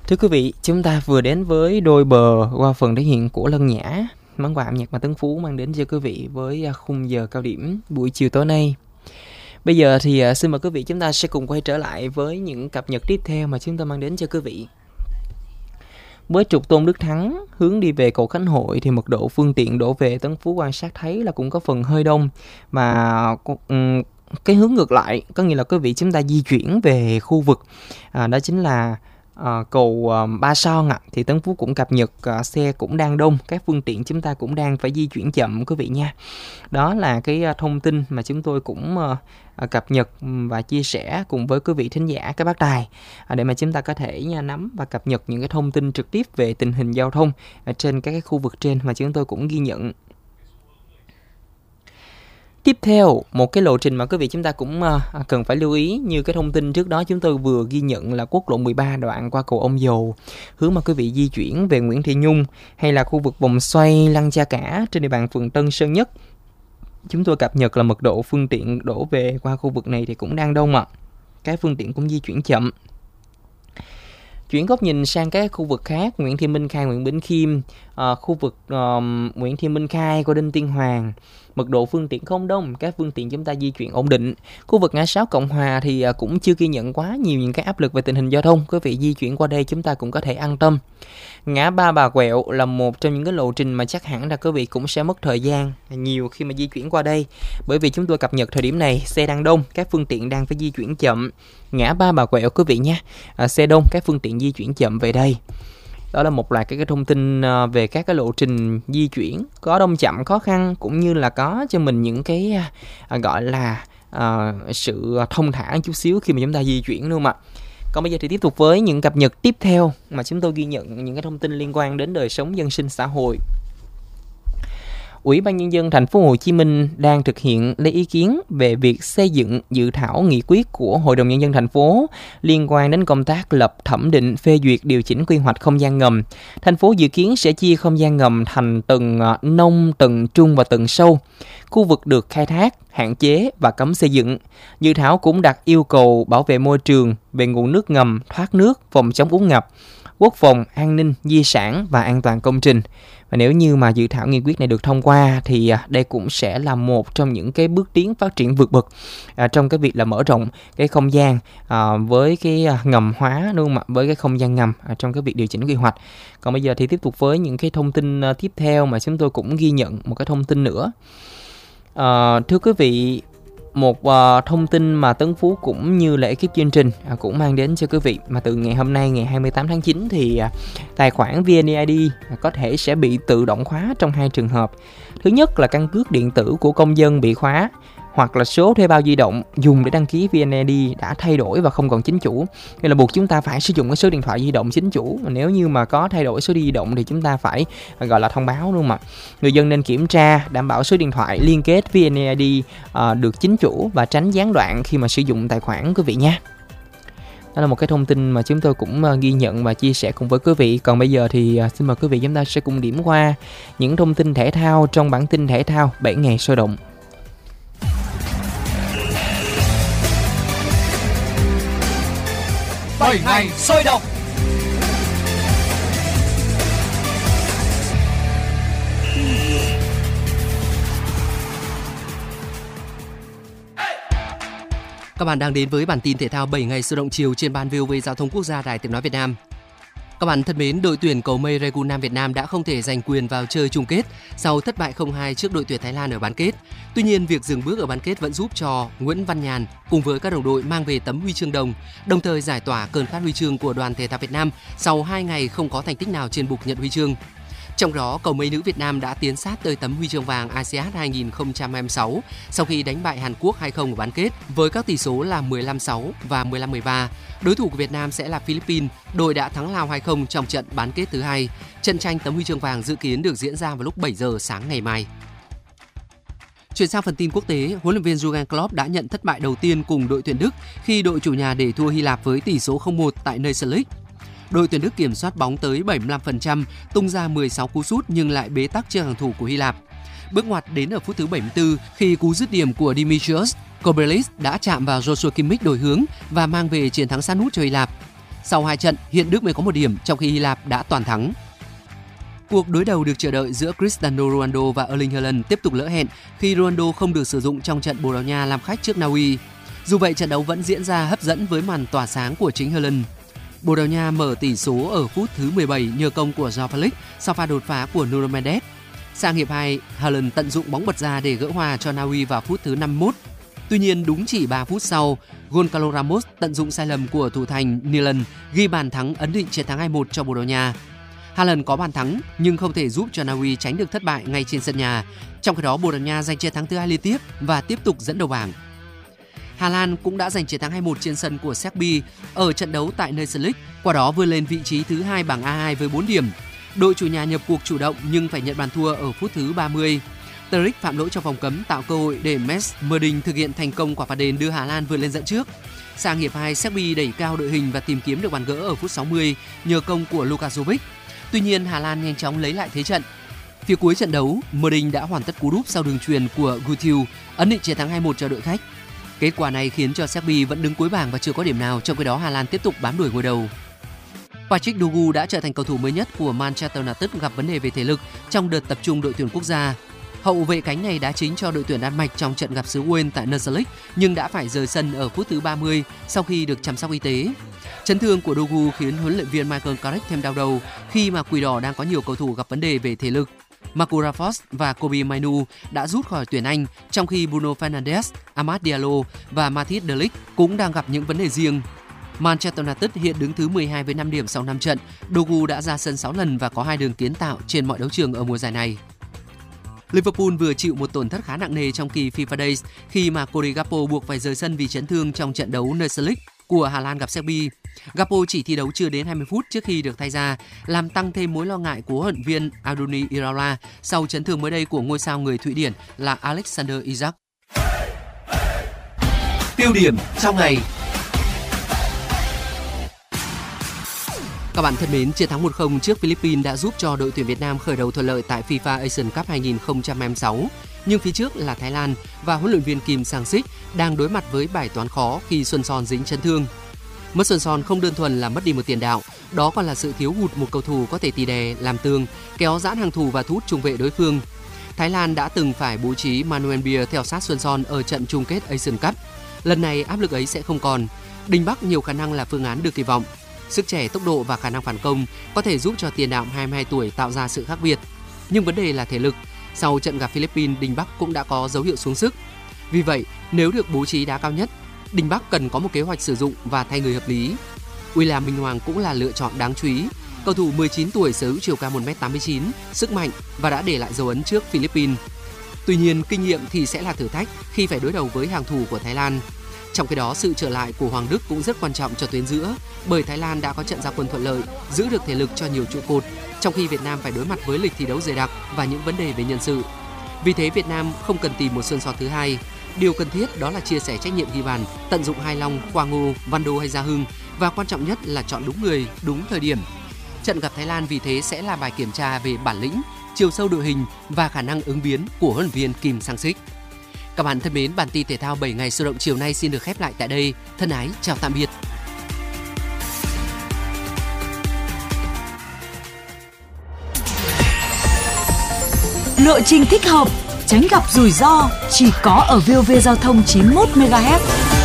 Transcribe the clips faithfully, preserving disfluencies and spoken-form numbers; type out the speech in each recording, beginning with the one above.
Thưa quý vị, chúng ta vừa đến với đôi bờ qua phần thể hiện của Lân Nhã, món quà âm nhạc mà Tấn Phú mang đến cho quý vị với khung giờ cao điểm buổi chiều tối nay. Bây giờ thì xin mời quý vị chúng ta sẽ cùng quay trở lại với những cập nhật tiếp theo mà chúng ta mang đến cho quý vị. Với trục Tôn Đức Thắng hướng đi về cầu Khánh Hội thì mật độ phương tiện đổ về Tấn Phú quan sát thấy là cũng có phần hơi đông, mà um, cái hướng ngược lại có nghĩa là quý vị chúng ta di chuyển về khu vực à, đó chính là À, cầu à, Ba Son ạ, à, thì Tấn Phú cũng cập nhật à, xe cũng đang đông, các phương tiện chúng ta cũng đang phải di chuyển chậm quý vị nha. Đó là cái à, thông tin mà chúng tôi cũng à, à, cập nhật và chia sẻ cùng với quý vị thính giả các bác tài à, để mà chúng ta có thể nha, nắm và cập nhật những cái thông tin trực tiếp về tình hình giao thông à, trên các cái khu vực trên mà chúng tôi cũng ghi nhận. Tiếp theo, một cái lộ trình mà quý vị chúng ta cũng uh, cần phải lưu ý, như cái thông tin trước đó chúng tôi vừa ghi nhận là quốc lộ mười ba đoạn qua cầu Ông Dầu, hướng mà quý vị di chuyển về Nguyễn Thị Nhung hay là khu vực vòng xoay Lăng Cha Cả trên địa bàn phường Tân Sơn Nhất. Chúng tôi cập nhật là mật độ phương tiện đổ về qua khu vực này thì cũng đang đông ạ. À. Các phương tiện cũng di chuyển chậm. Chuyển góc nhìn sang các khu vực khác, Nguyễn Thị Minh Khai, Nguyễn Bỉnh Khiêm, uh, khu vực uh, Nguyễn Thị Minh Khai, Cô Đinh Tiên Hoàng, mật độ phương tiện không đông, các phương tiện chúng ta di chuyển ổn định. Khu vực ngã sáu Cộng Hòa thì uh, cũng chưa ghi nhận quá nhiều những cái áp lực về tình hình giao thông, quý vị di chuyển qua đây chúng ta cũng có thể an tâm. Ngã ba Bà Quẹo là một trong những cái lộ trình mà chắc hẳn là quý vị cũng sẽ mất thời gian nhiều khi mà di chuyển qua đây, bởi vì chúng tôi cập nhật thời điểm này xe đang đông, các phương tiện đang phải di chuyển chậm. Ngã ba Bà Quẹo quý vị nha, à, xe đông, các phương tiện di chuyển chậm về đây. Đó là một loạt các cái thông tin về các cái lộ trình di chuyển có đông chậm khó khăn, cũng như là có cho mình những cái à, gọi là à, sự thông thả chút xíu khi mà chúng ta di chuyển luôn mà. Còn bây giờ thì tiếp tục với những cập nhật tiếp theo mà chúng tôi ghi nhận những cái thông tin liên quan đến đời sống dân sinh xã hội. Ủy ban Nhân dân thành phố Hồ Chí Minh đang thực hiện lấy ý kiến về việc xây dựng dự thảo nghị quyết của Hội đồng Nhân dân thành phố liên quan đến công tác lập thẩm định phê duyệt điều chỉnh quy hoạch không gian ngầm. Thành phố dự kiến sẽ chia không gian ngầm thành tầng nông, tầng trung và tầng sâu. Khu vực được khai thác, hạn chế và cấm xây dựng. Dự thảo cũng đặt yêu cầu bảo vệ môi trường về nguồn nước ngầm, thoát nước, phòng chống úng ngập, quốc phòng, an ninh, di sản và an toàn công trình. Và nếu như mà dự thảo nghị quyết này được thông qua thì đây cũng sẽ là một trong những cái bước tiến phát triển vượt bậc à, trong cái việc là mở rộng cái không gian à, với cái ngầm hóa, đúng không ạ? Với cái không gian ngầm à, trong cái việc điều chỉnh quy hoạch. Còn bây giờ thì tiếp tục với những cái thông tin uh, tiếp theo mà chúng tôi cũng ghi nhận một cái thông tin nữa. À, thưa quý vị, một uh, thông tin mà Tấn Phú cũng như là ekip chương trình uh, cũng mang đến cho quý vị, mà từ ngày hôm nay ngày hai mươi tám tháng chín thì uh, tài khoản vê en i đê uh, có thể sẽ bị tự động khóa trong hai trường hợp. Thứ nhất là căn cước điện tử của công dân bị khóa, hoặc là số thuê bao di động dùng để đăng ký vê en i đê đã thay đổi và không còn chính chủ. Nên là buộc chúng ta phải sử dụng cái số điện thoại di động chính chủ. Mà nếu như mà có thay đổi số đi di động thì chúng ta phải gọi là thông báo, đúng không ạ? Người dân nên kiểm tra đảm bảo số điện thoại liên kết vê en i đê uh, được chính chủ và tránh gián đoạn khi mà sử dụng tài khoản quý vị nha. Đó là một cái thông tin mà chúng tôi cũng uh, ghi nhận và chia sẻ cùng với quý vị. Còn bây giờ thì uh, xin mời quý vị chúng ta sẽ cùng điểm qua những thông tin thể thao trong bản tin thể thao bảy ngày sôi động. bảy ngày sôi động. Các bạn đang đến với bản tin thể thao bảy ngày sôi động chiều trên ban vê o vê Giao thông Quốc gia Đài Tiếng nói Việt Nam. Các bạn thân mến, đội tuyển cầu mây Daegu Nam Việt Nam đã không thể giành quyền vào chơi chung kết sau thất bại không hai trước đội tuyển Thái Lan ở bán kết. Tuy nhiên, việc dừng bước ở bán kết vẫn giúp cho Nguyễn Văn Nhàn cùng với các đồng đội mang về tấm huy chương đồng, đồng thời giải tỏa cơn khát huy chương của đoàn thể thao Việt Nam sau hai ngày không có thành tích nào trên bục nhận huy chương. Trong đó, cầu mây nữ Việt Nam đã tiến sát tới tấm huy chương vàng a sê an hai không hai sáu sau khi đánh bại Hàn Quốc hai không ở bán kết với các tỷ số là mười lăm sáu và mười lăm mười ba. Đối thủ của Việt Nam sẽ là Philippines, đội đã thắng Lào hai không trong trận bán kết thứ hai. Trận tranh tấm huy chương vàng dự kiến được diễn ra vào lúc bảy giờ sáng ngày mai. Chuyển sang phần tin quốc tế, huấn luyện viên Jurgen Klopp đã nhận thất bại đầu tiên cùng đội tuyển Đức khi đội chủ nhà để thua Hy Lạp với tỷ số không một tại Nations League. Đội tuyển Đức kiểm soát bóng tới bảy mươi lăm phần trăm, tung ra mười sáu cú sút nhưng lại bế tắc trước hàng thủ của Hy Lạp. Bước ngoặt đến ở phút thứ bảy mươi tư khi cú dứt điểm của Dimitrios Kobelis đã chạm vào Joshua Kimmich đổi hướng và mang về chiến thắng sát nút cho Hy Lạp. Sau hai trận, hiện Đức mới có một điểm, trong khi Hy Lạp đã toàn thắng. Cuộc đối đầu được chờ đợi giữa Cristiano Ronaldo và Erling Haaland tiếp tục lỡ hẹn khi Ronaldo không được sử dụng trong trận Bồ Đào Nha làm khách trước Na Uy. Dù vậy, trận đấu vẫn diễn ra hấp dẫn với màn tỏa sáng của chính Haaland. Bồ Đào Nha mở tỷ số ở phút thứ mười bảy nhờ công của Joao Felix sau pha đột phá của Nuno Mendes. Sang hiệp hai, Haaland tận dụng bóng bật ra để gỡ hòa cho Na Uy vào phút thứ năm mươi mốt. Tuy nhiên, đúng chỉ ba phút sau, Goncalo Ramos tận dụng sai lầm của thủ thành Nilan ghi bàn thắng ấn định chiến thắng hai một cho Bồ Đào Nha. Haaland có bàn thắng nhưng không thể giúp cho Na Uy tránh được thất bại ngay trên sân nhà. Trong khi đó, Bồ Đào Nha giành chiến thắng thứ hai liên tiếp và tiếp tục dẫn đầu bảng. Hà Lan cũng đã giành chiến thắng hai một trên sân của Serbia ở trận đấu tại Nations League, qua đó vươn lên vị trí thứ hai bảng A hai với bốn điểm. Đội chủ nhà nhập cuộc chủ động nhưng phải nhận bàn thua ở phút thứ ba mươi. Taric phạm lỗi trong vòng cấm tạo cơ hội để Mats Merding thực hiện thành công quả phạt đền đưa Hà Lan vươn lên dẫn trước. Sang hiệp hai, Serbia đẩy cao đội hình và tìm kiếm được bàn gỡ ở phút sáu mươi nhờ công của Luka Jovic. Tuy nhiên, Hà Lan nhanh chóng lấy lại thế trận. Phía cuối trận đấu, Merding đã hoàn tất cú đúp sau đường chuyền của Guthiu, ấn định chiến thắng hai một cho đội khách. Kết quả này khiến cho Serbia vẫn đứng cuối bảng và chưa có điểm nào, trong khi đó Hà Lan tiếp tục bám đuổi ngôi đầu. Patrick Dorgu đã trở thành cầu thủ mới nhất của Manchester United gặp vấn đề về thể lực trong đợt tập trung đội tuyển quốc gia. Hậu vệ cánh này đá chính cho đội tuyển Đan Mạch trong trận gặp xứ Wales tại Nations League nhưng đã phải rời sân ở phút thứ ba mươi sau khi được chăm sóc y tế. Chấn thương của Dorgu khiến huấn luyện viên Michael Carrick thêm đau đầu khi mà Quỷ Đỏ đang có nhiều cầu thủ gặp vấn đề về thể lực. Marco Rashford và Kobbie Mainoo đã rút khỏi tuyển Anh, trong khi Bruno Fernandes, Amad Diallo và Matthijs de Ligt cũng đang gặp những vấn đề riêng. Manchester United hiện đứng thứ mười hai với năm điểm sau năm trận. Dorgu đã ra sân sáu lần và có hai đường kiến tạo trên mọi đấu trường ở mùa giải này. Liverpool vừa chịu một tổn thất khá nặng nề trong kỳ FIFA Days khi mà Cody Gakpo buộc phải rời sân vì chấn thương trong trận đấu Nations League của Hà Lan gặp Serbia. Gakpo chỉ thi đấu chưa đến hai mươi phút trước khi được thay ra, làm tăng thêm mối lo ngại của huấn luyện viên Andoni Iraola sau chấn thương mới đây của ngôi sao người Thụy Điển là Alexander Isak. Tiêu điểm trong ngày. Các bạn thân mến, chiến thắng một không trước Philippines đã giúp cho đội tuyển Việt Nam khởi đầu thuận lợi tại FIFA Asian Cup hai không hai sáu. Nhưng phía trước là Thái Lan và huấn luyện viên Kim Sang-sik đang đối mặt với bài toán khó khi Xuân Son dính chấn thương. Mất Xuân Son không đơn thuần là mất đi một tiền đạo, đó còn là sự thiếu hụt một cầu thủ có thể tì đè, làm tường, kéo giãn hàng thủ và thu hút trung vệ đối phương. Thái Lan đã từng phải bố trí Manuel Bier theo sát Xuân Son ở trận chung kết Asian Cup. Lần này áp lực ấy sẽ không còn. Đình Bắc nhiều khả năng là phương án được kỳ vọng. Sức trẻ, tốc độ và khả năng phản công có thể giúp cho tiền đạo hai mươi hai tuổi tạo ra sự khác biệt. Nhưng vấn đề là thể lực. Sau trận gặp Philippines, Đình Bắc cũng đã có dấu hiệu xuống sức. Vì vậy, nếu được bố trí đá cao nhất, Đình Bắc cần có một kế hoạch sử dụng và thay người hợp lý. William Minh Hoàng cũng là lựa chọn đáng chú ý. Cầu thủ mười chín tuổi sở hữu chiều cao một mét tám mươi chín, sức mạnh và đã để lại dấu ấn trước Philippines. Tuy nhiên, kinh nghiệm thì sẽ là thử thách khi phải đối đầu với hàng thủ của Thái Lan. Trong khi đó, sự trở lại của Hoàng Đức cũng rất quan trọng cho tuyến giữa, bởi Thái Lan đã có trận ra quân thuận lợi, giữ được thể lực cho nhiều trụ cột, trong khi Việt Nam phải đối mặt với lịch thi đấu dày đặc và những vấn đề về nhân sự. Vì thế, Việt Nam không cần tìm một Xuân Son thứ hai. Điều cần thiết đó là chia sẻ trách nhiệm ghi bàn, tận dụng hai long, Quang Ngô, Văn Đô hay Gia Hưng và quan trọng nhất là chọn đúng người, đúng thời điểm. Trận gặp Thái Lan vì thế sẽ là bài kiểm tra về bản lĩnh, chiều sâu đội hình và khả năng ứng biến của huấn luyện viên Kim Sang-sik. Các bạn thân mến, bản tin thể thao bảy ngày sôi động chiều nay xin được khép lại tại đây. Thân ái, chào tạm biệt. Lộ trình thích hợp, tránh gặp rủi ro chỉ có ở vê o vê Giao thông chín mươi mốt mê ga héc.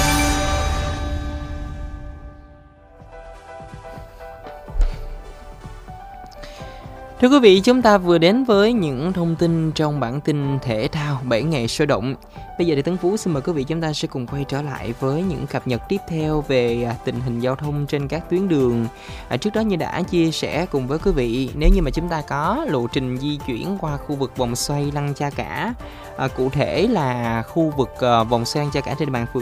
Thưa quý vị, chúng ta vừa đến với những thông tin trong bản tin thể thao bảy ngày sôi động. Bây giờ thì Tấn Phú xin mời quý vị chúng ta sẽ cùng quay trở lại với những cập nhật tiếp theo về tình hình giao thông trên các tuyến đường. À, trước đó như đã chia sẻ cùng với quý vị, nếu như mà chúng ta có lộ trình di chuyển qua khu vực vòng xoay Lăng Cha Cả, à, cụ thể là khu vực uh, vòng xoay Lăng Cha Cả trên địa bàn phường